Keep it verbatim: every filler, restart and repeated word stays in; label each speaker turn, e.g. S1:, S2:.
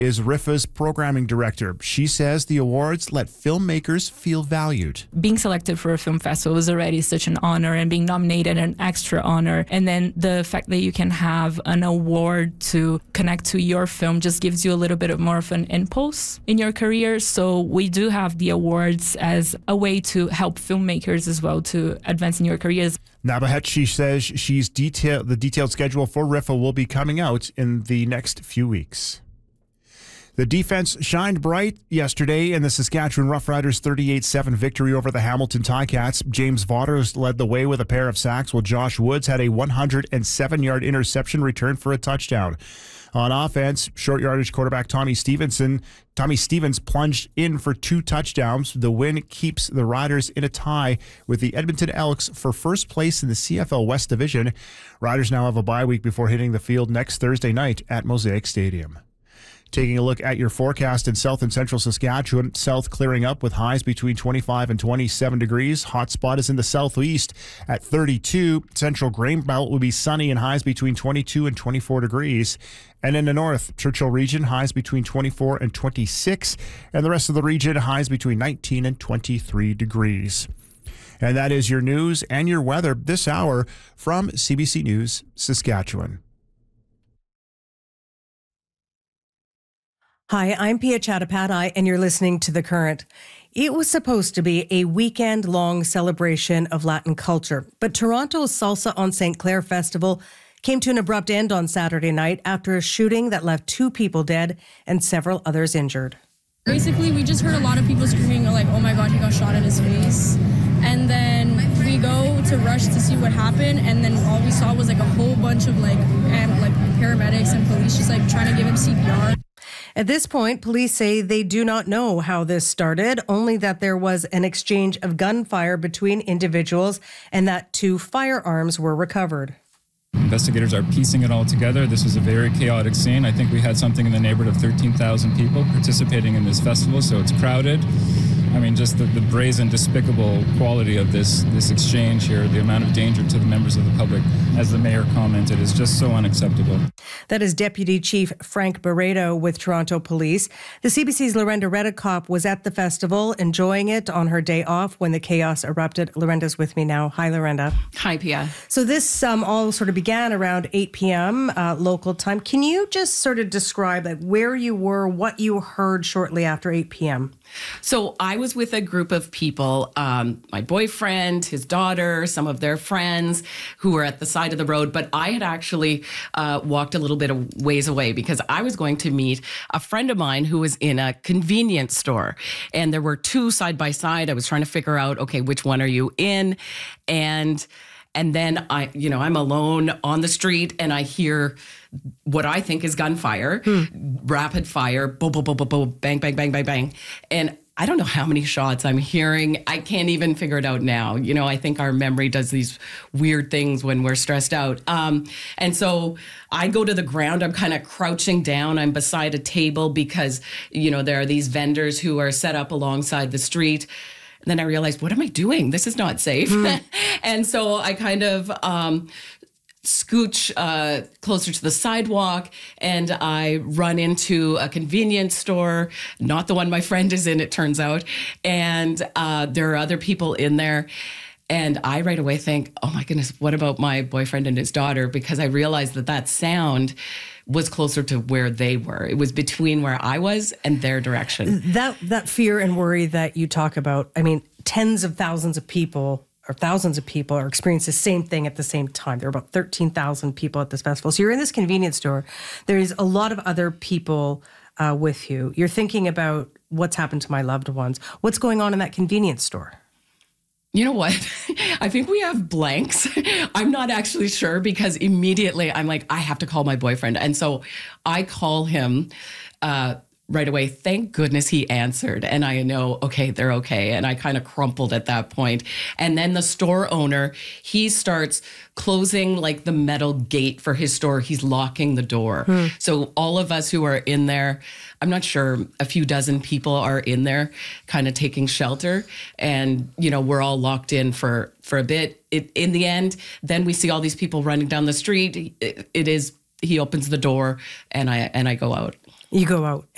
S1: is R I F A's programming director. She says the awards let filmmakers feel valued.
S2: Being selected for a film festival is already such an honor, and being nominated an extra honor. And then the fact that you can have an award to connect to your film just gives you a little bit of more of an impulse in your career. So we do have the awards as a way to help filmmakers as well to advance in your careers.
S1: Nabahet, she says she's detail the detailed schedule for R I F A will be coming out in the next few weeks. The defense shined bright yesterday in the Saskatchewan Roughriders thirty-eight seven victory over the Hamilton Ticats. James Vaughters led the way with a pair of sacks, while Josh Woods had a one hundred seven-yard interception return for a touchdown. On offense, short yardage quarterback Tommy Stevenson, Tommy Stevens plunged in for two touchdowns. The win keeps the Riders in a tie with the Edmonton Elks for first place in the C F L West Division. Riders now have a bye week before hitting the field next Thursday night at Mosaic Stadium. Taking a look at your forecast in south and central Saskatchewan, south clearing up with highs between twenty-five and twenty-seven degrees. Hot spot is in the southeast at thirty-two. Central Grain Belt will be sunny and highs between twenty-two and twenty-four degrees. And in the north, Churchill region, highs between twenty-four and twenty-six. And the rest of the region, highs between nineteen and twenty-three degrees. And that is your news and your weather this hour from C B C News, Saskatchewan.
S3: Hi, I'm Pia Chattopadhyay, and you're listening to The Current. It was supposed to be a weekend-long celebration of Latin culture, but Toronto's Salsa on Saint Clair Festival came to an abrupt end on Saturday night after a shooting that left two people dead and several others injured.
S4: Basically, we just heard a lot of people screaming, like, oh my God, he got shot in his face. And then we go to rush to see what happened, and then all we saw was like a whole bunch of like, and, like paramedics and police just like trying to give him C P R.
S3: At this point, police say they do not know how this started, only that there was an exchange of gunfire between individuals and that two firearms were recovered.
S5: Investigators are piecing it all together. This was a very chaotic scene. I think we had something in the neighborhood of thirteen thousand people participating in this festival, so it's crowded. I mean, just the, the brazen, despicable quality of this this exchange here, the amount of danger to the members of the public, as the mayor commented, is just so unacceptable.
S3: That is Deputy Chief Frank Barreto with Toronto Police. The C B C's Lorenda Reddekopp was at the festival, enjoying it on her day off when the chaos erupted. Lorenda's with me now. Hi, Lorenda.
S6: Hi, Pia.
S3: So this um, all sort of began around eight p.m. Uh, local time. Can you just sort of describe like where you were, what you heard shortly after eight p.m.?
S6: So I was with a group of people, um, my boyfriend, his daughter, some of their friends who were at the side of the road. But I had actually uh, walked a little bit of ways away because I was going to meet a friend of mine who was in a convenience store. And there were two side by side. I was trying to figure out, okay, which one are you in? And And then I, you know, I'm alone on the street and I hear what I think is gunfire, hmm. rapid fire, boom, boom, boom, boom, boom, bang, bang, bang, bang, bang. And I don't know how many shots I'm hearing. I can't even figure it out now. You know, I think our memory does these weird things when we're stressed out. Um, and so I go to the ground. I'm kind of crouching down. I'm beside a table because, you know, there are these vendors who are set up alongside the street. And then I realized, what am I doing? This is not safe. Mm. And so I kind of um, scooch uh, closer to the sidewalk and I run into a convenience store, not the one my friend is in, it turns out. And uh, there are other people in there. And I right away think, oh my goodness, what about my boyfriend and his daughter? Because I realized that that sound was closer to where they were. It was between where I was and their direction.
S3: That that fear and worry that you talk about, I mean, tens of thousands of people or thousands of people are experiencing the same thing at the same time. There are about thirteen thousand people at this festival. So you're in this convenience store. There's a lot of other people uh, with you. You're thinking about what's happened to my loved ones. What's going on in that convenience store?
S6: You know what? I think we have blanks. I'm not actually sure because immediately I'm like, I have to call my boyfriend. And so I call him uh, right away. Thank goodness he answered. And I know, okay, they're okay. And I kind of crumpled at that point. And then the store owner, he starts closing like the metal gate for his store. He's locking the door. Hmm. So all of us who are in there, I'm not sure, a few dozen people are in there kind of taking shelter. And, you know, we're all locked in for, for a bit. It, in the end, then we see all these people running down the street. It, it is, he opens the door and I, and I go out.
S3: You go out.